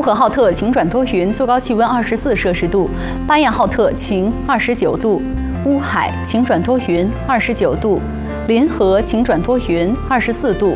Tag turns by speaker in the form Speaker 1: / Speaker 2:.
Speaker 1: 和浩特晴转多云，最高气温24摄氏度；巴彦浩特晴29度；乌海晴转多云29度；临河晴转多云24度；